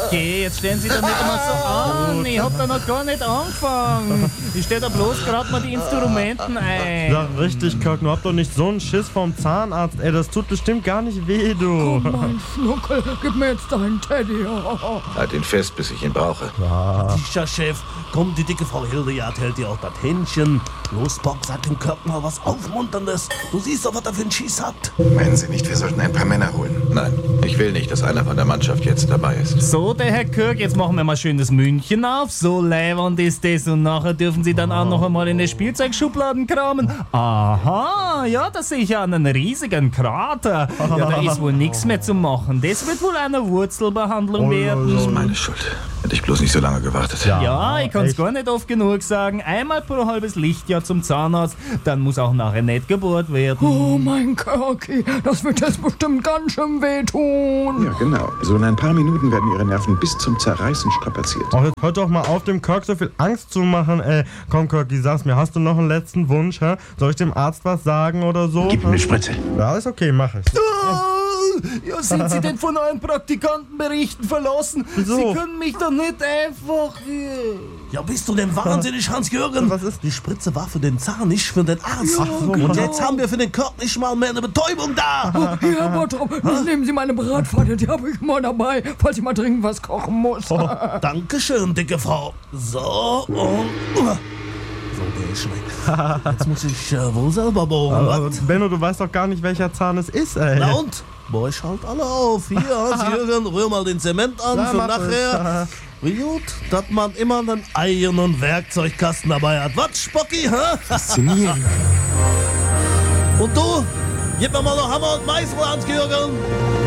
Okay, jetzt stellen Sie doch nicht immer so an. Ich hab da noch gar nicht angefangen. Ich stell da bloß gerade mal die Instrumenten ein. Ja, richtig, Kirk, du habt doch nicht so einen Schiss vom Zahnarzt. Ey, das tut bestimmt gar nicht weh, du. Oh, mein Schnuckel, gib mir jetzt deinen Teddy. Halt ihn fest, bis ich ihn brauche. Tja, Chef, komm, die dicke Frau Hildegard hält dir auch das Händchen. Los, Bock, sag dem Kirk mal was Aufmunterndes. Du siehst doch, was er für einen Schieß hat. Meinen Sie nicht, wir sollten ein paar Männer holen? Nein, ich will nicht, dass einer von der Mannschaft jetzt dabei ist. So, der Herr Kirk, jetzt machen wir mal schön das München auf. So leiwand ist das. Und nachher dürfen Sie dann auch noch einmal in die Spielzeugschubladen kramen. Aha, ja, da sehe ich ja einen riesigen Krater. Ja, da ist wohl nichts mehr zu machen. Das wird wohl eine Wurzelbehandlung werden. Das ist meine Schuld. Hätte ich bloß nicht so lange gewartet. Ja, ich kann's gar nicht oft genug sagen. Einmal pro halbes Lichtjahr zum Zahnarzt, dann muss auch nachher nicht gebohrt werden. Oh, mein Kirky, das wird jetzt bestimmt ganz schön wehtun. Ja, genau. So in ein paar Minuten werden Ihre Nerven bis zum Zerreißen strapaziert. Ach, jetzt hört doch mal auf, dem Kirk so viel Angst zu machen, ey. Komm, Kirky, sag's mir, hast du noch einen letzten Wunsch, hä? Soll ich dem Arzt was sagen oder so? Gib ihm eine Spritze. Ja, ist okay, mach ich. Ja, sind Sie denn von euren Praktikantenberichten verlassen? Wieso? Sie können mich doch nicht einfach... Ja, bist du denn wahnsinnig, Hans-Jürgen? Was ist? Die Spritze war für den Zahn, nicht für den Arzt. Ach so, Und genau. jetzt haben wir für den Kirk nicht mal mehr eine Betäubung da. Herr Bottrop, nehmen Sie meine Bratpfanne, die habe ich mal dabei, falls ich mal dringend was kochen muss. Dankeschön, dicke Frau. So, und... So, der ist weg. Jetzt muss ich wohl selber bohren. Aber, was? Benno, du weißt doch gar nicht, welcher Zahn es ist, ey. Na und? Boah, ich halt alle auf. Hier, Hans-Jürgen, rühr mal den Zement an Ja, für mach nachher. Wie gut, dass man immer einen eigenen Werkzeugkasten dabei hat. Was, Spocki, hä? Faszinierend. Und du? Gib mir mal noch Hammer und Meißel, Hans-Jürgen.